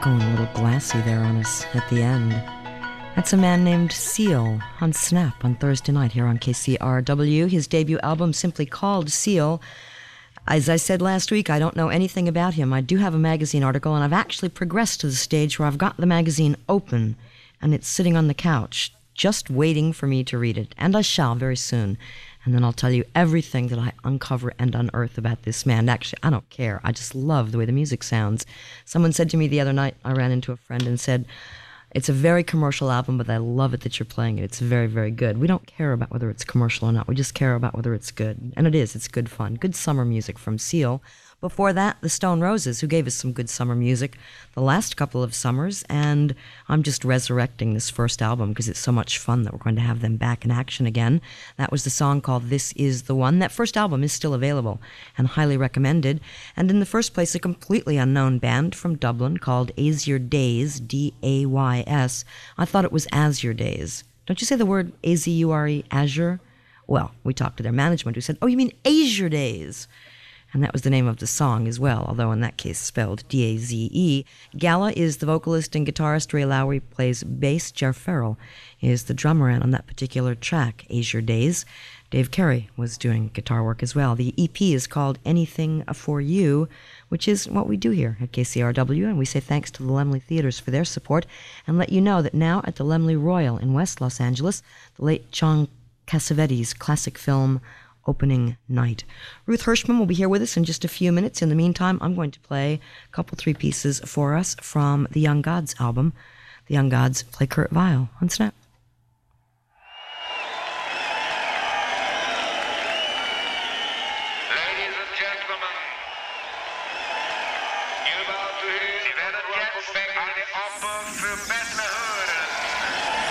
Going a little glassy there on us at the end. That's a man named Seal on Snap on Thursday night here on KCRW. His debut album simply called Seal. As I said last week, I don't know anything about him. I do have a magazine article, and I've actually progressed to the stage where I've got the magazine open, and it's sitting on the couch, just waiting for me to read it. And I shall very soon. And then I'll tell you everything that I uncover and unearth about this man. Actually, I don't care. I just love the way the music sounds. Someone said to me the other night, I ran into a friend and said, it's a very commercial album, but I love it that you're playing it. It's very, very good. We don't care about whether it's commercial or not. We just care about whether it's good. And it is. It's good fun. Good summer music from Seal. Before that, the Stone Roses, who gave us some good summer music the last couple of summers. And I'm just resurrecting this first album because it's so much fun that we're going to have them back in action again. That was the song called This Is the One. That first album is still available and highly recommended. And in the first place, a completely unknown band from Dublin called Azure Days, D-A-Y-S. I thought it was Azure Days. Don't you say the word A-Z-U-R-E, Azure? Well, we talked to their management who said, oh, you mean Azure Days? And that was the name of the song as well, although in that case spelled D-A-Z-E. Gala is the vocalist and guitarist. Ray Lowry plays bass. Jer Farrell is the drummer, and on that particular track, Azure Days, Dave Carey was doing guitar work as well. The EP is called Anything for You, which is what we do here at KCRW, and we say thanks to the Laemmle Theaters for their support, and let you know that now at the Laemmle Royal in West Los Angeles, the late John Cassavetes' classic film opening night. Ruth Hirschman will be here with us in just a few minutes. In the meantime, I'm going to play a couple, three pieces for us from the Young Gods album. The Young Gods play Kurt Weill on Snap. Ladies and gentlemen, you're about to hear Yvette Jets back in the upper Bethlehem.